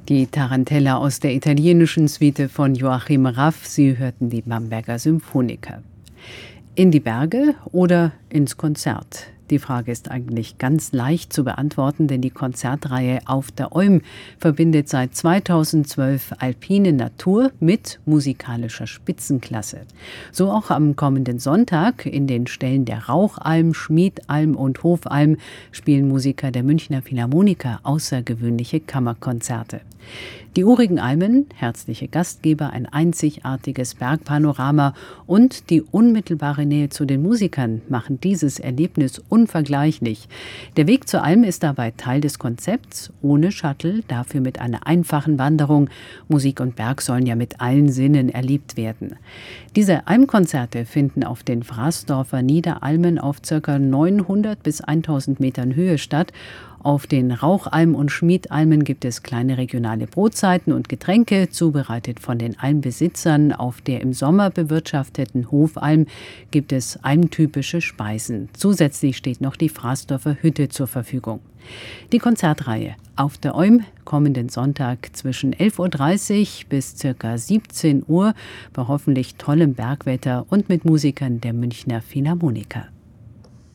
Die Tarantella aus der italienischen Suite von Joachim Raff. Sie hörten die Bamberger Symphoniker. In die Berge oder ins Konzert? Die Frage ist eigentlich ganz leicht zu beantworten, denn die Konzertreihe Auf der Olm verbindet seit 2012 alpine Natur mit musikalischer Spitzenklasse. So auch am kommenden Sonntag in den Ställen der Rauchalm, Schmiedalm und Hofalm spielen Musiker der Münchner Philharmoniker außergewöhnliche Kammerkonzerte. Die urigen Almen, herzliche Gastgeber, ein einzigartiges Bergpanorama und die unmittelbare Nähe zu den Musikern machen dieses Erlebnis unvergleichlich. Der Weg zur Alm ist dabei Teil des Konzepts, ohne Shuttle, dafür mit einer einfachen Wanderung. Musik und Berg sollen ja mit allen Sinnen erlebt werden. Diese Almkonzerte finden auf den Fraßdorfer Niederalmen auf ca. 900 bis 1000 Metern Höhe statt. Auf den Rauchalm- und Schmiedalmen gibt es kleine regionale Brotzeiten und Getränke, zubereitet von den Almbesitzern. Auf der im Sommer bewirtschafteten Hofalm gibt es almtypische Speisen. Zusätzlich steht noch die Fraßdorfer Hütte zur Verfügung. Die Konzertreihe Auf der Olm kommenden Sonntag zwischen 11:30 Uhr bis ca. 17 Uhr bei hoffentlich tollem Bergwetter und mit Musikern der Münchner Philharmoniker.